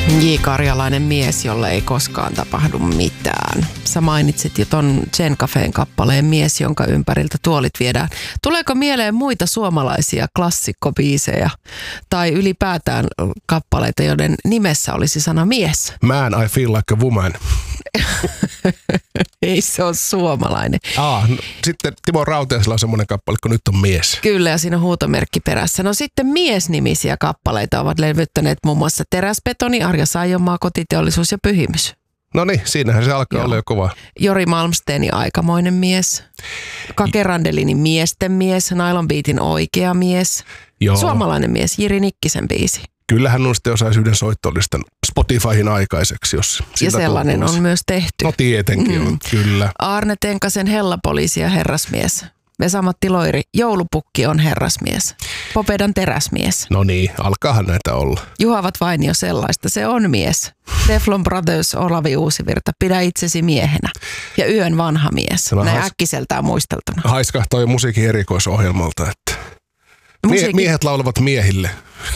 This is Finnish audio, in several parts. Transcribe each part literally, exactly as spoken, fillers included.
J. Karjalainen mies, jolle ei koskaan tapahdu mitään. Sä mainitsit jo ton Jen Cafén kappaleen Mies, jonka ympäriltä tuolit viedään. Tuleeko mieleen muita suomalaisia klassikkobiisejä tai ylipäätään kappaleita, joiden nimessä olisi sana mies? Man, I feel like a woman. Ei se ole suomalainen. Aa, no, sitten Timo Rautiaisella on semmoinen kappale, kun nyt on mies. Kyllä, ja siinä on huutomerkki perässä. No sitten miesnimisiä kappaleita ovat levyttäneet muun muassa Teräsbetoni, Arja Saijonmaa, Kotiteollisuus ja Pyhimys. No niin, siinähän se alkaa Joo. olla jo kova. Jori Malmsteeni, Aikamoinen mies. Kake Randelinin Miesten mies, Nylon Beatin Oikea mies. Joo. Suomalainen mies, Jiri Nikkisen biisi. Kyllähän on sitten osaisi yhden soittolistan Spotifyhin aikaiseksi, jos ja sellainen on myös tehty. No tietenkin mm. on, kyllä. Aarne Tenkasen Hellapoliisi ja Herrasmies. Vesa-Matti Loiri, Joulupukki on herrasmies. Popedan teräsmies. No niin, alkaahan näitä olla. Juhavat Vainio sellaista, se on mies. Teflon Brothers, Olavi Uusivirta, Pidä itsesi miehenä. Ja Yön vanha mies, näin hais... äkkiseltään muisteltuna. Haiskahtoi jo musiikin erikoisohjelmalta, että Musiikin... miehet laulavat miehille.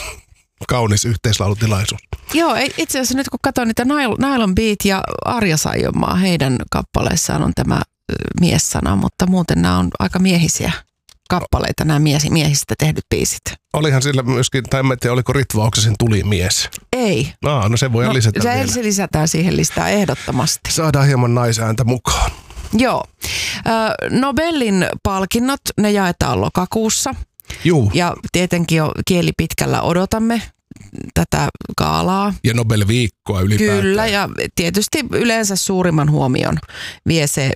Kaunis yhteislaulutilaisuus. Joo, itse asiassa nyt kun katson niitä Nylon Beat ja Arja Saijonmaa, heidän kappaleissaan on tämä mies-sana, mutta muuten nämä on aika miehisiä kappaleita, nämä mies, miehistä tehdyt biisit. Olihan sillä myöskin, tai en tiedä, oliko Ritva Oksasen Tuli mies? Ei. Aa, no se voi no, lisätä se, vielä. Se lisätään siihen listaan ehdottomasti. Saadaan hieman naisääntä mukaan. Joo. Nobelin palkinnot, ne jaetaan lokakuussa. Juu. Ja tietenkin jo kieli pitkällä odotamme tätä gaalaa. Ja Nobel-viikkoa ylipäätään. Kyllä, ja tietysti yleensä suurimman huomion vie se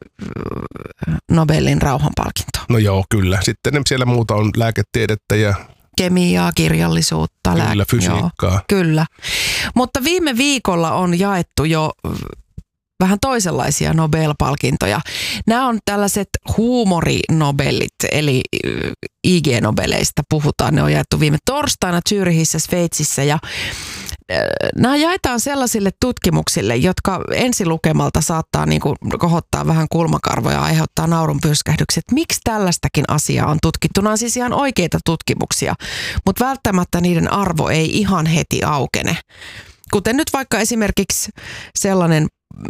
Nobelin rauhanpalkinto. No joo, kyllä. Sitten siellä muuta on lääketiedettä ja kemiaa, kirjallisuutta. Kyllä, lää... fysiikkaa. Joo, kyllä. Mutta viime viikolla on jaettu jo vähän toisenlaisia Nobel-palkintoja. Nämä on tällaiset huumorinobelit, eli I G-nobeleista puhutaan. Ne on jaettu viime torstaina Zürichissä, Sveitsissä, ja nämä jaetaan sellaisille tutkimuksille, jotka ensilukemalta saattaa niin kuin kohottaa vähän kulmakarvoja ja aiheuttaa naurun pyrskähdykset. Miksi tällaistakin asiaa on tutkittu? Nämä on siis ihan oikeita tutkimuksia, mutta välttämättä niiden arvo ei ihan heti aukene. Kuten nyt vaikka esimerkiksi sellainen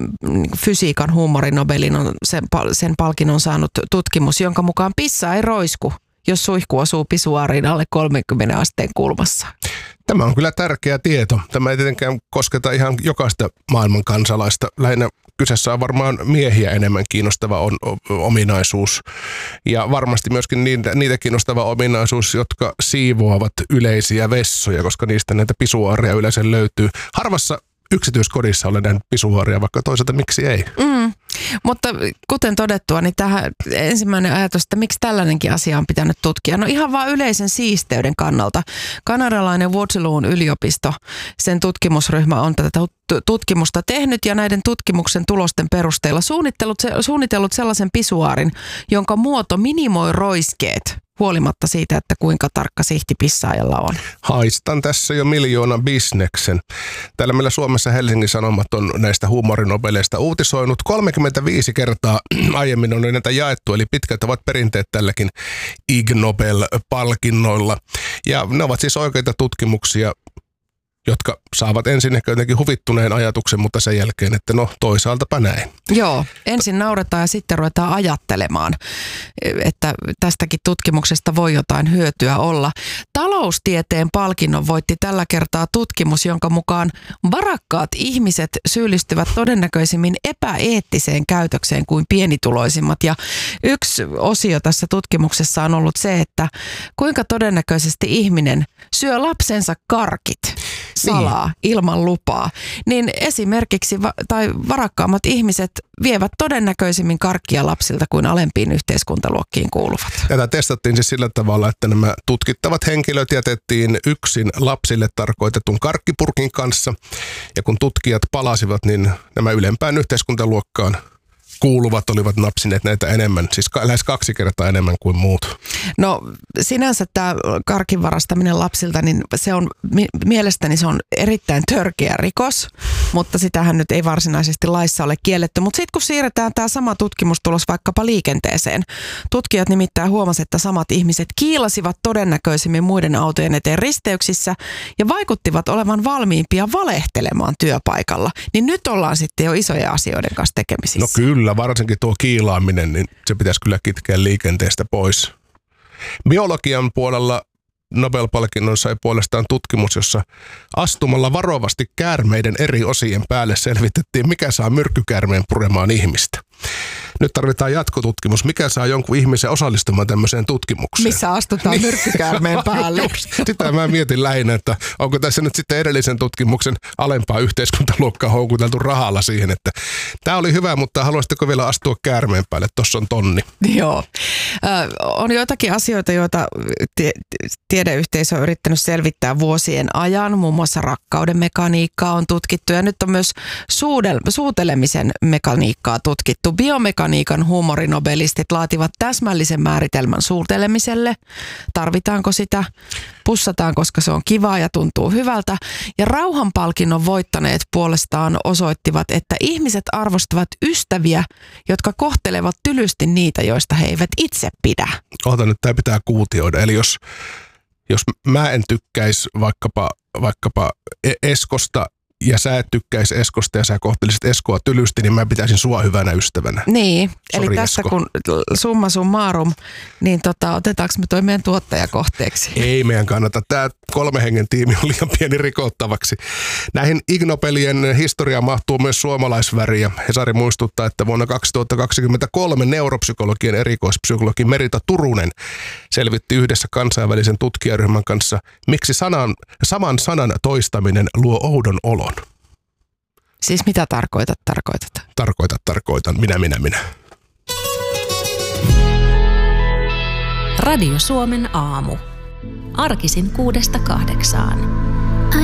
fysiikan huumorinobelin on sen, sen palkinnon saanut tutkimus, jonka mukaan pissa ei roisku, jos suihku osuu pisuaariin alle kolmekymmentä asteen kulmassa. Tämä on kyllä tärkeä tieto. Tämä ei tietenkään kosketa ihan jokaista maailman kansalaista. Lähinnä kyseessä on varmaan miehiä enemmän kiinnostava on, o, ominaisuus. Ja varmasti myöskin niitä, niitä kiinnostava ominaisuus, jotka siivoavat yleisiä vessoja, koska niistä näitä pisuaareja yleensä löytyy. Harvassa yksityiskodissa olen nähnyt pisuaaria, vaikka toisaalta miksi ei. Mm, mutta kuten todettua, niin tähän ensimmäinen ajatus, että miksi tällainenkin asia on pitänyt tutkia. No ihan vaan yleisen siisteyden kannalta. Kanadalainen Waterloon yliopisto, sen tutkimusryhmä on tätä tutkimusta tehnyt ja näiden tutkimuksen tulosten perusteella suunnitellut, suunnitellut sellaisen pisuaarin, jonka muoto minimoi roiskeet huolimatta siitä, että kuinka tarkka sihti pissaajalla on. Haistan tässä jo miljoonan bisneksen. Täällä meillä Suomessa Helsingin Sanomat on näistä huumorinobeleista uutisoinut. kolmekymmentäviisi kertaa aiemmin on näitä jaettu, eli pitkät ovat perinteet tälläkin Ig Nobel-palkinnoilla. Ja ne ovat siis oikeita tutkimuksia, jotka saavat ensin ehkä jotenkin huvittuneen ajatuksen, mutta sen jälkeen, että no toisaaltapa näin. Joo, ensin nauretaan ja sitten ruvetaan ajattelemaan, että tästäkin tutkimuksesta voi jotain hyötyä olla. Taloustieteen palkinnon voitti tällä kertaa tutkimus, jonka mukaan varakkaat ihmiset syyllistyvät todennäköisimmin epäeettiseen käytökseen kuin pienituloisimmat. Ja yksi osio tässä tutkimuksessa on ollut se, että kuinka todennäköisesti ihminen syö lapsensa karkit salaa niin. ilman lupaa, niin esimerkiksi va- tai varakkaammat ihmiset vievät todennäköisimmin karkkia lapsilta kuin alempiin yhteiskuntaluokkiin kuuluvat. Tätä testattiin siis sillä tavalla, että nämä tutkittavat henkilöt jätettiin yksin lapsille tarkoitetun karkkipurkin kanssa, ja kun tutkijat palasivat, niin nämä ylempään yhteiskuntaluokkaan kuuluvat olivat napsineet näitä enemmän, siis lähes kaksi kertaa enemmän kuin muut. No sinänsä tämä karkin varastaminen lapsilta, niin se on mielestäni se on erittäin törkeä rikos. mutta sitähän nyt ei varsinaisesti laissa ole kielletty. Mutta sitten kun siirretään tämä sama tutkimustulos vaikkapa liikenteeseen, tutkijat nimittäin huomasivat, että samat ihmiset kiilasivat todennäköisemmin muiden autojen eteen risteyksissä ja vaikuttivat olevan valmiimpia valehtelemaan työpaikalla. Niin nyt ollaan sitten jo isojen asioiden kanssa tekemisissä. No kyllä, varsinkin tuo kiilaaminen, niin se pitäisi kyllä kitkeä liikenteestä pois. Biologian puolella Nobel-palkinnon sai puolestaan tutkimus, jossa astumalla varovasti käärmeiden eri osien päälle selvitettiin, mikä saa myrkkykäärmeen puremaan ihmistä. Nyt tarvitaan jatkotutkimus. Mikä saa jonkun ihmisen osallistumaan tämmöiseen tutkimukseen? Missä astutaan myrkkykäärmeen päälle? Sitä mä mietin lähinnä, että onko tässä nyt sitten edellisen tutkimuksen alempaa yhteiskuntaluokkaa houkuteltu rahalla siihen, että tämä oli hyvä, mutta haluaisitteko vielä astua käärmeen päälle? Tuossa on tonni. Joo. Ö, on joitakin asioita, joita tie- tiedeyhteisö on yrittänyt selvittää vuosien ajan. Muun muassa rakkauden mekaniikkaa on tutkittu ja nyt on myös suudel- suutelemisen mekaniikkaa tutkittu. Biomekaniikan huumorinobelistit laativat täsmällisen määritelmän suutelemiselle. Tarvitaanko sitä? Pussataan, koska se on kivaa ja tuntuu hyvältä. Ja rauhanpalkinnon voittaneet puolestaan osoittivat, että ihmiset arvostavat ystäviä, jotka kohtelevat tylysti niitä, joista he eivät itse pidä. Ota nyt, tämä pitää kuutioida. Eli jos, jos mä en tykkäisi vaikkapa, vaikkapa Eskosta, ja sä et tykkäisi Eskosta ja sä kohtelisit Eskoa tylysti, niin mä pitäisin sua hyvänä ystävänä. Niin, Sori, eli tässä Esko. kun summa summarum, niin tota, otetaanko me toi meidän tuottajakohteeksi? Ei meidän kannata. Tämä kolme hengen tiimi on liian pieni rikottavaksi. Näihin Ig Nobelien historiaan mahtuu myös suomalaisväri ja Hesari muistuttaa, että vuonna kaksituhattakaksikymmentäkolme neuropsykologian erikoispsykologi Merita Turunen selvitti yhdessä kansainvälisen tutkijaryhmän kanssa, miksi sanan, saman sanan toistaminen luo oudon olon. Siis mitä tarkoitat, tarkoitat? Tarkoitat, tarkoitan. Minä, minä, minä. Radio Suomen aamu. Arkisin kuudesta kahdeksaan.